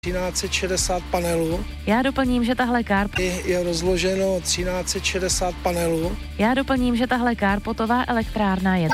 1360 panelů. Já doplním, že tahle Je rozloženo 1360 panelů. Já doplním, že tahle kárpotová elektrárna je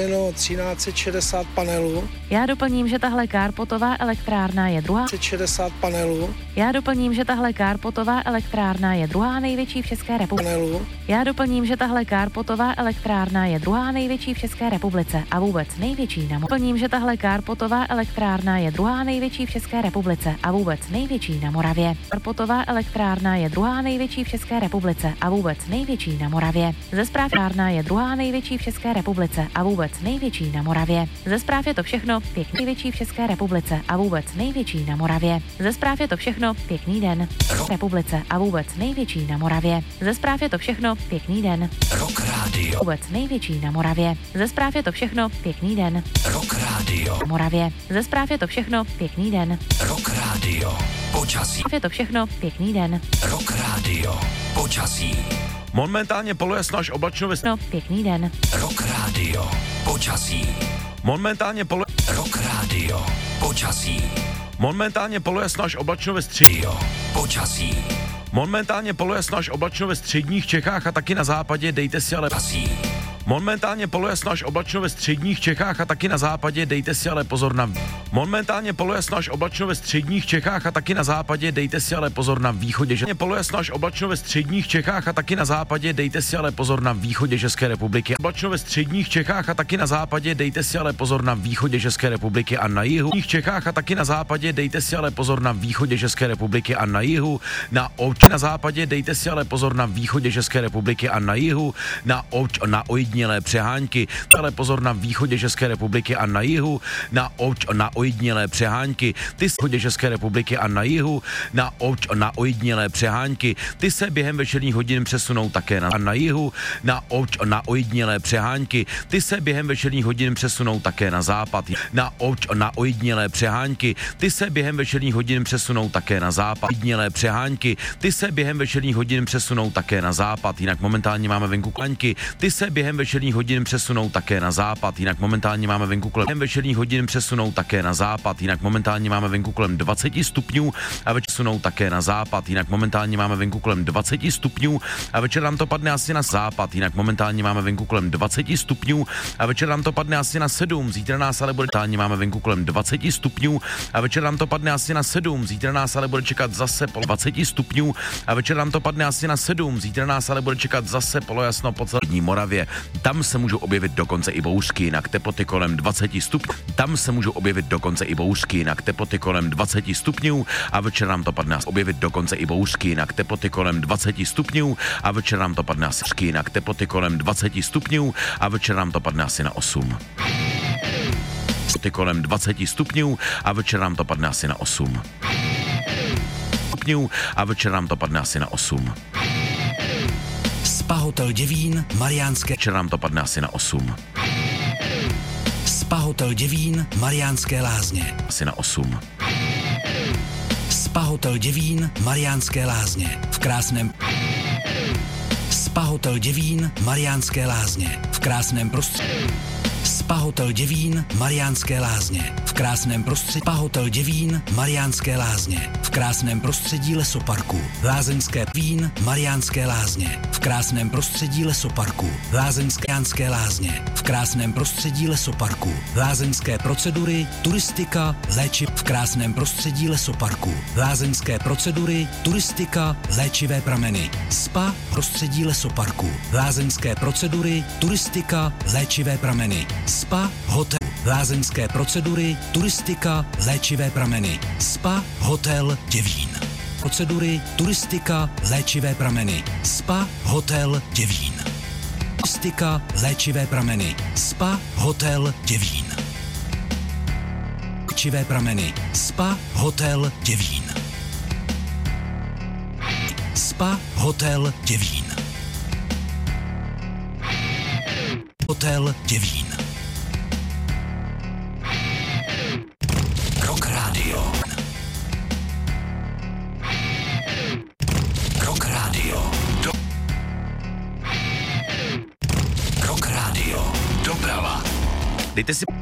1360 panelů. Já doplním, že tahle kárpotová elektrárna je druhá 60 panelů. Já doplním, že tahle kárpotová elektrárna je druhá největší v České republice. Panelů. Já doplním, že tahle kárpotová elektrárna je druhá největší v České republice a vůbec největší na Doplním, že tahle kárpotová elektrárna je druhá největší v České republice a vůbec největší na Moravě. Kárpotová elektrárna je druhá největší v České republice a vůbec největší na Moravě. Ze zpráv elektrárna je druhá největší v České republice a vůbec největší na Moravě. Ze zpráv je to všechno, pěkný největší v České republice a vůbec největší na Moravě. Ze zpráv je to všechno, pěkný den. Republice a vůbec největší na Moravě. Ze zpráv je to všechno, pěkný den. Rock Radio. Vůbec největší na Moravě. Ze zpráv je to všechno, pěkný den. Rock Radio. Moravě. Ze zpráv je to všechno, pěkný den. Rock Radio. Počasí. Je to všechno, pěkný den. Rock Radio. Počasí. Momentálně polojasno až oblačno No, pěkný den. Rock Radio. Počasí. Momentálně Rock Radio. Počasí. Momentálně polojasno až oblačno ve střední. Počasí. Momentálně polojasno až oblačno ve středních Čechách a taky na západě, dejte si ale Počasí. Momentálně polojasno až oblačno ve středních Čechách a taky na západě, dejte si ale pozor na Momentálně polojasno až oblačno ve středních Čechách a taky na západě, dejte si ale pozor na východě. Polojasno až oblačno ve středních Čechách a taky na západě, dejte si ale pozor na východě České republiky. Oblačno ve středních Čechách a taky na západě, dejte si ale pozor na východě České republiky a na jihu. V Čechách a taky na západě, dejte si ale pozor na východě České republiky a na jihu. Na západě, dejte si ale pozor na východě České republiky a na jihu. Na ojedinělé přehánky, ale pozor na východě České republiky a na jihu, na ojedinělé přehánky, ty východě České republiky a na jihu, na ojedinělé přehánky, ty se během večerních hodin přesunou také na jihu, na ojedinělé přehánky, ty se během večerních hodin přesunou také na západ, na ojedinělé přehánky, ty se během večerních hodin přesunou také na západ, ojedinělé přehánky, ty se během večerních hodin přesunou také na západ, jinak momentálně máme venku klaňky, ty se během večerních hodin přesunou také na západ, jinak momentálně máme venku kolem večerních hodin přesunou také na západ, jinak momentálně máme venku kolem 20 stupňů a večer přesunou také na západ, jinak momentálně máme venku kolem 20 stupňů a večer nám to padne asi na západ, jinak momentálně máme venku kolem 20 stupňů a večer nám to padne asi na 7, zítra nás ale bude máme venku kolem 20 stupňů a večer nám to padne asi na 7, zítra nás ale bude čekat zase po 20 stupňů a večer nám to padne asi na 7, zítra nás ale bude čekat zase polojasno po celé Moravě. Tam se můžou objevit dokonce i bouřky, jinak teploty kolem 20 stupňů. Tam se můžou objevit dokonce i bouřky, jinak teploty kolem 20 stupňů a večer nám to padne objevit dokonce i bouřky, jinak teploty kolem 20 stupňů a večer nám to padne asi jinak teploty kolem 20 stupňů a večer nám to padne asi na 8. Teploty kolem 20 stupňů a večer nám to padne asi na 8. Stupňů a večer nám to padne asi na 8. Spa Hotel Děvín, Mariánské. Večer nám to padne asi na 8. Spa Hotel Děvín, Mariánské Lázně. Asi na 8. Spa Hotel Děvín, Mariánské Lázně. V krásném Spa Hotel Děvín, Mariánské Lázně. V krásném prostředí. Spa Hotel Děvín, Mariánské Lázně. V krásném prostředí. Spa Hotel Děvín, Mariánské Lázně. V krásném prostředí lesoparku. Lázeňské Vín, Mariánské Lázně. V krásném prostředí lesoparku. Lázeňské Lázně. V krásném prostředí lesoparku. Lázeňské procedury, turistika, léčiv. V krásném prostředí lesoparku. Lázeňské procedury, turistika, léčivé prameny. Spa prostředí lesoparku. Lázeňské procedury, turistika, léčivé prameny. Spa hotel. Lázeňské procedury, turistika, léčivé prameny. Spa hotel Děvín. Procedury, turistika, léčivé prameny. Spa hotel Děvín. Turistika, léčivé prameny. Spa hotel Děvín. Léčivé prameny. Spa hotel Děvín. Spa hotel Děvín. Hotel Děvín. Rock Radio. Rock Radio. Rock Radio. Doprava. Dejte si